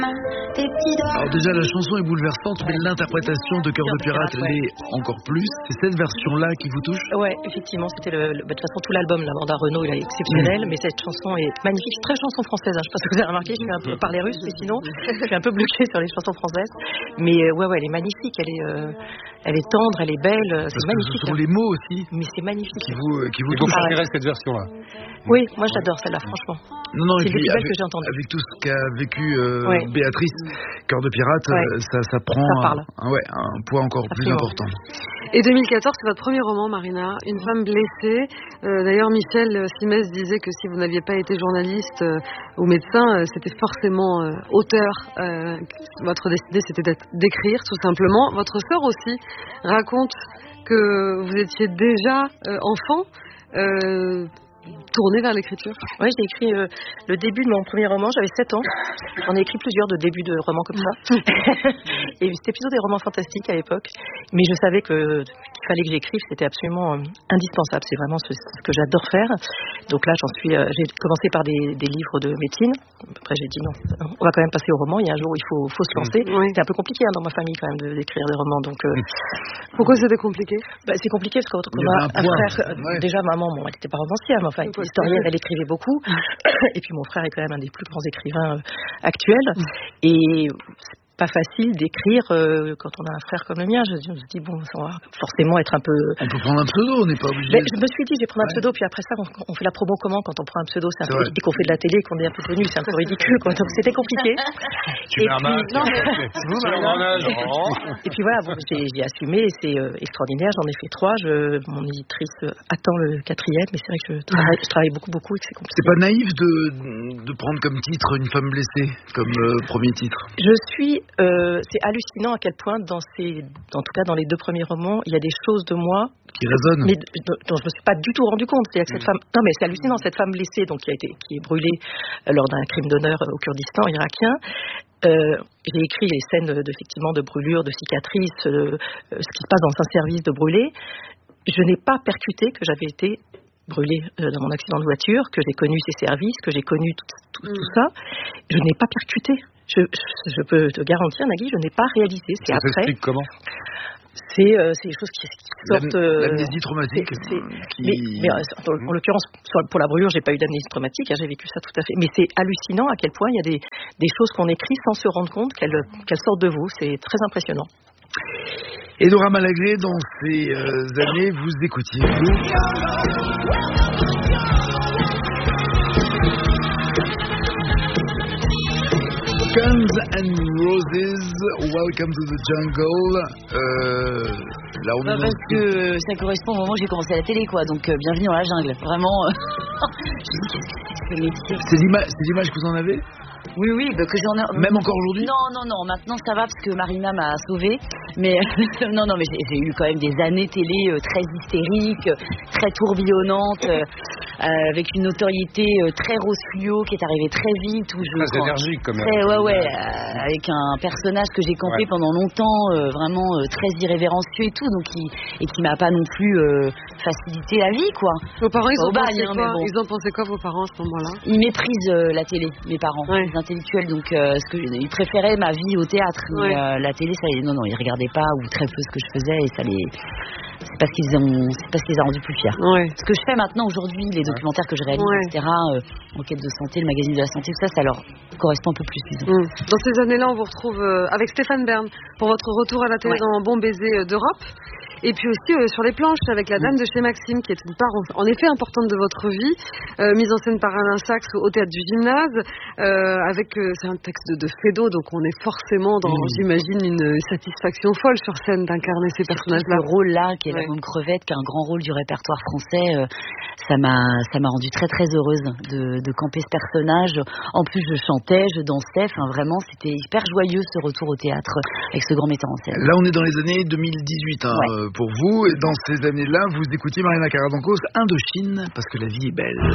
Alors déjà la chanson est bouleversante, mais l'interprétation de Cœur de Pirate l'est encore plus. C'est cette version-là qui vous touche? Ouais, effectivement, c'était de toute façon tout l'album, la bande à Renaud, il est exceptionnel, mais cette chanson est magnifique, très chanson française. Je sais pas si vous avez remarqué, je suis un peu par les Russes, mais sinon je suis un peu bloquée sur les chansons françaises. Mais ouais, elle est magnifique, elle est tendre, elle est belle, c'est magnifique. Ce sont les mots aussi. Mais c'est magnifique. Qui vous vous touchent. préférez cette version-là? Oui, moi j'adore celle-là, franchement. Non, c'est et puis les plus belles que j'ai entendues. avec tout ce qu'a vécu Béatrice, Cœur de Pirate, ça prend un poids encore plus important. Et 2014, c'est votre premier roman, Marina, Une femme blessée. D'ailleurs, Michel Simès disait que si vous n'aviez pas été journaliste ou médecin, c'était forcément auteur. Votre destinée, c'était d'écrire, tout simplement. Votre sœur aussi raconte que vous étiez déjà enfant. Tournée vers l'écriture. Oui, j'ai écrit le début de mon premier roman, j'avais 7 ans. J'en ai écrit plusieurs de débuts de romans comme ça. Et c'était plutôt des romans fantastiques à l'époque. Mais je savais qu'il fallait que j'écrive, c'était absolument indispensable. C'est vraiment ce que j'adore faire. Donc là, j'ai commencé par des livres de médecine. Après, j'ai dit non, on va quand même passer au roman. Il y a un jour où il faut se lancer. C'était un peu compliqué dans ma famille quand même d'écrire des romans. Donc, pourquoi c'était compliqué? C'est compliqué parce qu'on a un frère. Déjà, maman, elle n'était pas romancière, mais enfin, historienne, elle écrivait beaucoup. Et puis mon frère est quand même un des plus grands écrivains actuels. Et c'est pas facile d'écrire quand on a un frère comme le mien. Je me dis bon, ça va forcément être un peu. On peut prendre un pseudo, on n'est pas obligé. Je me suis dit, je vais prendre un pseudo, puis après ça, on fait la promo comment quand on prend un pseudo, c'est un peu et qu'on fait de la télé, qu'on est un peu connu, c'est un peu ridicule. Donc c'était compliqué. Tu mets un masque. Et puis voilà, bon, j'ai assumé, et c'est extraordinaire. J'en ai fait 3. Mon éditrice attend le 4e, mais c'est vrai que je travaille beaucoup et que c'est compliqué. C'est pas naïf de prendre comme titre Une femme blessée comme premier titre. C'est hallucinant à quel point en tout cas dans les 2 premiers romans, il y a des choses de moi qui résonnent, mais dont je me suis pas du tout rendu compte. C'est-à-dire que cette femme, non mais c'est hallucinant, cette femme blessée, donc qui est brûlée lors d'un crime d'honneur au Kurdistan irakien. J'ai écrit les scènes effectivement de brûlure, de cicatrices, ce qui se passe dans un service de brûlé. Je n'ai pas percuté que j'avais été brûlée dans mon accident de voiture, que j'ai connu ces services, que j'ai connu tout ça. Je n'ai pas percuté. Je peux te garantir, Nagui, je n'ai pas réalisé. C'est après. Ça s'explique comment? C'est des choses qui sortent. L'amnésie traumatique. Mais en l'occurrence, pour la brûlure, j'ai pas eu d'amnésie traumatique. J'ai vécu ça tout à fait. Mais c'est hallucinant à quel point il y a des choses qu'on écrit sans se rendre compte qu'elles sortent de vous. C'est très impressionnant. Et Dora Malagré, dans ces années, vous écoutiez Guns and Roses, Welcome to the Jungle. Là, on parce que ça correspond au moment où j'ai commencé à la télé, quoi. Donc, bienvenue dans la jungle. Vraiment. C'est l'image que vous en avez? Oui, que j'en ai. Même encore aujourd'hui? Non. Maintenant, ça va parce que Marina m'a sauvée. Mais non, mais j'ai eu quand même des années télé très hystériques, très tourbillonnantes, avec une notoriété très rose fluo qui est arrivée très vite. Très énergique, quand même. Avec un personnage que j'ai campé pendant longtemps, vraiment très irrévérencieux et tout, donc qui m'a pas non plus facilité la vie, quoi. Vos parents, ils ont pensé quoi, vos parents, à ce moment-là? Ils méprisent la télé, mes parents. Les intellectuels, donc ils préféraient ma vie au théâtre, mais la télé, non, ils regardaient pas ou très peu ce que je faisais, et c'est parce qu'ils a rendu plus fiers. Ce que je fais maintenant aujourd'hui, les documentaires que je réalise, etc., enquête de santé, le magazine de la santé, tout ça, ça leur correspond un peu plus, disons. Dans ces années-là, on vous retrouve avec Stéphane Bern pour votre retour à la télé dans Bon Baiser d'Europe. Et puis aussi sur les planches avec La Dame de chez Maxime, qui est une part en effet importante de votre vie, mise en scène par Alain Sachs au théâtre du Gymnase, c'est un texte de Feydeau, donc on est forcément dans, j'imagine, une satisfaction folle sur scène d'incarner ces personnages-là. Ce rôle-là, qui est la Bonne Crevette, qui est un grand rôle du répertoire français, ça m'a rendue très très heureuse de camper ce personnage. En plus, je chantais, je dansais, vraiment, c'était hyper joyeux ce retour au théâtre avec ce grand metteur en scène. Là, on est dans les années 2018, pour vous, et dans ces années-là, vous écoutiez Marina Caradoncos, Indochine, parce que la vie est belle.